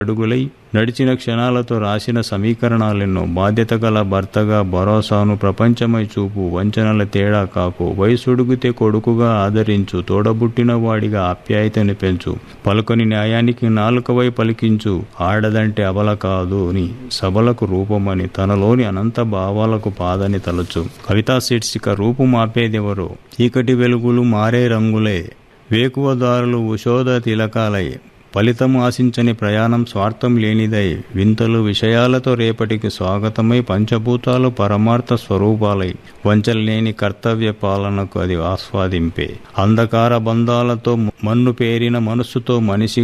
అడుగులై నడిచిన క్షణాలతో రాసిన సమీకరణాలెన్నో. బాధ్యత గల భర్తగా భరోసాను ప్రపంచమై చూపు, వంచనల తేడా కాకు. వయసుడుగితే కొడుకుగా ఆదరించు, తోడబుట్టిన వాడిగా ఆప్యాయతని పెంచు. పలుకని న్యాయానికి నాలుకవై పలికించు, ఆడదంటే అబల కాదు అని సబలకు రూపమని తనలోని అనంత భావాలకు పాదని తలచు. కవితా శీర్షిక రూపు మాపేదెవరో. చీకటి వెలుగులు మారే రంగులే, వేకువదారులు ఉషోద తిలకాలై, ఫలితం ఆశించని ప్రయాణం స్వార్థం లేనిదై, వింతలు విషయాలతో రేపటికి స్వాగతమై, పంచభూతాలు పరమార్థ స్వరూపాలై, వంచలేని కర్తవ్య పాలనకు అది ఆస్వాదింపే. అంధకార బంధాలతో మన్ను పేరిన మనస్సుతో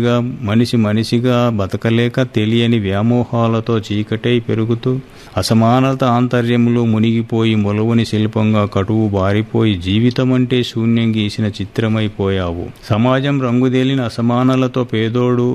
మనిషిగా బతకలేక, తెలియని వ్యామోహాలతో చీకటై పెరుగుతూ, అసమానత ఆంతర్యములు మునిగిపోయి, మొలవని శిల్పంగా కటువు బారిపోయి, జీవితమంటే శూన్యం గీసిన చిత్రమైపోయావు. సమాజం రంగుదేలిన అసమానాలతో పేదోడు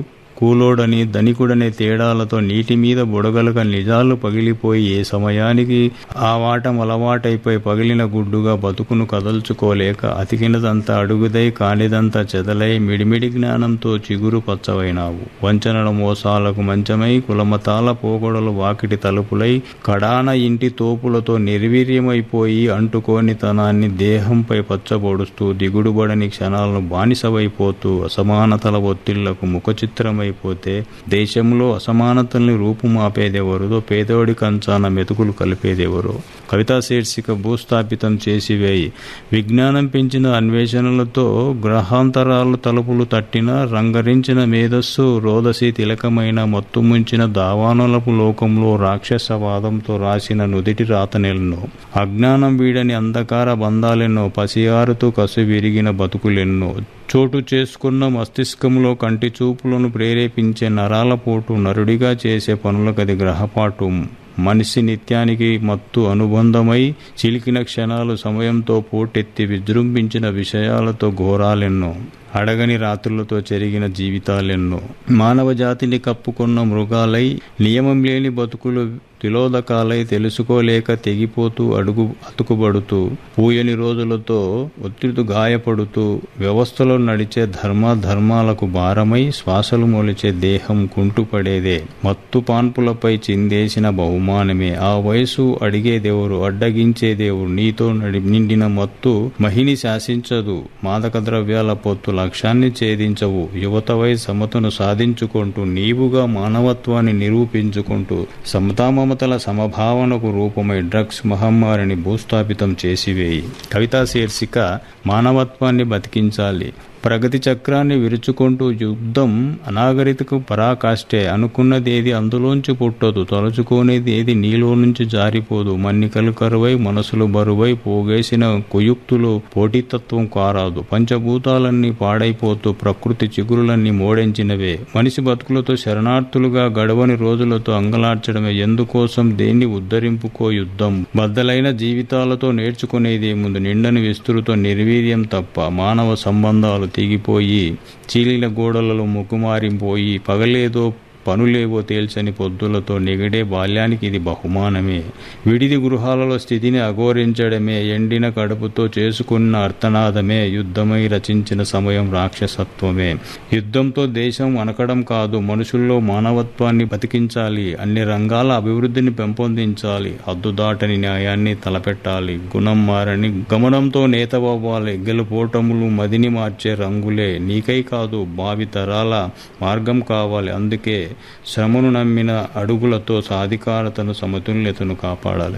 కూలోడని ధనికుడనే తేడాలతో నీటి మీద బుడగలుగా నిజాలు పగిలిపోయి, ఏ సమయానికి ఆ వాటం అలవాటైపోయి పగిలిన గుడ్డుగా బతుకును కదల్చుకోలేక, అతికినదంతా అడుగుదై కానిదంతా చెదలై, మిడిమిడి జ్ఞానంతో చిగురు పచ్చవైనావు. వంచనల మోసాలకు మంచమై, కులమతాల పోగొడలు వాకిటి తలుపులై, కడాన ఇంటి తోపులతో నిర్వీర్యమైపోయి, అంటుకోని తనాన్ని దేహంపై పచ్చబొడుస్తూ, దిగుడుబడని క్షణాలను బానిసవైపోతూ, అసమానతల ఒత్తిళ్లకు ముఖచిత్రమై పోతే, దేశంలో అసమానతల్ని రూపుమాపేదెవరో, పేదోడి కంచాన మెతుకులు కలిపేదెవరో. కవితా శీర్షిక భూస్థాపితం చేసివేయి. విజ్ఞానం పెంచిన అన్వేషణలతో గ్రహాంతరాలు తలుపులు తట్టిన, రంగరించిన మేధస్సు రోదసి తిలకమైన, మత్తుముంచిన దావానలపు లోకంలో రాక్షసవాదంతో రాసిన నుదిటి రాతనెన్నో. అజ్ఞానం వీడని అంధకార బంధాలెన్నో, పసియారుతూ కసు విరిగిన బతుకులెన్నో. చోటు చేసుకున్న మస్తిష్కంలో కంటి చూపులను ప్రేరేపించే నరాల పోటు, నరుడిగా చేసే పనులకది గ్రహపాటు. మనిషి నిత్యానికి మత్తు అనుబంధమై, చిలికిన క్షణాలు సమయంతో పోటెత్తి, విజృంభించిన విషయాలతో ఘోరాలెన్నో. అడగని రాత్రులతో చెరిగిన జీవితాలెన్నో. మానవ జాతిని కప్పుకున్న మృగాలై, నియమం లేని బతుకులు తిలోదకాలై, తెలుసుకోలేక తెగిపోతూ అతుకుబడుతూ, పూయని రోజులతో ఒత్తిడి గాయపడుతూ, వ్యవస్థలో నడిచే ధర్మాలకు భారమై, శ్వాసలు మొలిచే దేహం కుంటుపడేదే. మత్తు పాన్పులపై చిందేసిన బహుమానమే. ఆ వయసు అడిగేదెవరు, అడ్డగించేదేవుడు. నీతో నిండిన మత్తు మహిని శాసించదు, మాదక ద్రవ్యాల పొత్తు లక్ష్యాన్ని ఛేదించవు. యువతవై సమతను సాధించుకుంటూ, నీవుగా మానవత్వాన్ని నిరూపించుకుంటూ, సమతామమతల సమభావనకు రూపమై డ్రగ్స్ మహమ్మారిని భూస్థాపితం చేసివేయి. కవితా శీర్షిక మానవత్వాన్ని బతికించాలి. ప్రగతి చక్రాన్ని విరుచుకుంటూ, యుద్ధం అనాగరికకు పరాకాష్టే. అనుకున్నదేది అందులోంచి పుట్టదు, తలుచుకోనేది ఏది నీలో నుంచి జారిపోదు. మన్నికలు కరువై, మనసులు బరువై, పోగేసిన కుయుక్తులు పోటీతత్వం కారాదు. పంచభూతాలన్నీ పాడైపోతూ, ప్రకృతి చిగురులన్నీ మోడించినవే. మనిషి బతుకులతో శరణార్థులుగా గడవని రోజులతో అంగలార్చడమే. ఎందుకోసం, దేన్ని ఉద్ధరింపుకో యుద్ధం. బద్దలైన జీవితాలతో నేర్చుకునేదేముందు, నిండని విస్తురుతో నిర్వీర్యం తప్ప. మానవ సంబంధాలు తెగిపోయి, చీలిన గోడలలో ముక్కుమారిపోయి, పగలేదో పనులేవో తేల్చని పొద్దులతో నిగడే బాల్యానికి ఇది బహుమానమే. విడిది గృహాలలో స్థితిని అఘోరించడమే. ఎండిన కడుపుతో చేసుకున్న అర్థనాదమే. యుద్ధమై రచించిన సమయం రాక్షసత్వమే. యుద్ధంతో దేశం అనకడం కాదు, మనుషుల్లో మానవత్వాన్ని బతికించాలి. అన్ని రంగాల అభివృద్ధిని పెంపొందించాలి. హద్దుదాటని న్యాయాన్ని తలపెట్టాలి. గుణం మారని గమనంతో నేతవ్వాలి. గెలుపోటములు మదిని మార్చే రంగులే. నీకై కాదు, భావి తరాల మార్గం కావాలి. అందుకే శ్రమను నమ్మిన అడుగులతో సాధికారతను, సమతుల్యతను కాపాడాలి.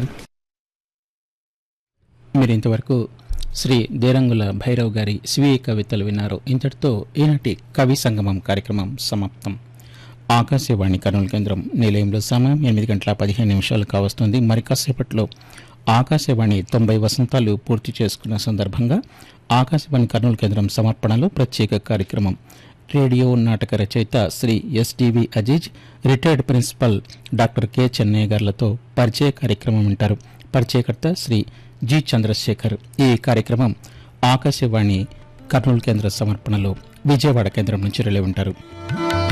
మీరు ఇంతవరకు శ్రీ దేరంగుల భైరవ్ గారి స్వీయ కవితలు విన్నారు. ఇంతటితో ఈనాటి కవి సంగమం కార్యక్రమం సమాప్తం. ఆకాశవాణి కర్నూలు కేంద్రం నిలయంలో సమయం 8:15 కావస్తుంది. మరి కాసేపట్లో ఆకాశవాణి 90 వసంతాలు పూర్తి చేసుకున్న సందర్భంగా ఆకాశవాణి కర్నూలు కేంద్రం సమర్పణలో ప్రత్యేక కార్యక్రమం. రేడియో నాటక రచయిత Shri SDV Aziz, retired principal doctor K Chennaiah గారులతో పరిచయ కార్యక్రమం వింటారు. పరిచయకర్త శ్రీ జి చంద్రశేఖర్. ఈ కార్యక్రమం ఆకాశవాణి కర్నూలు కేంద్ర సమర్పణలో విజయవాడ కేంద్రం నుంచి రిలే ఉంటారు.